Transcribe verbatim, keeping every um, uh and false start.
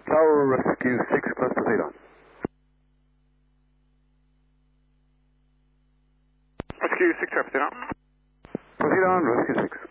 Tower Rescue six, plus proceed on. Rescue six, proceed on. Proceed on, Rescue six.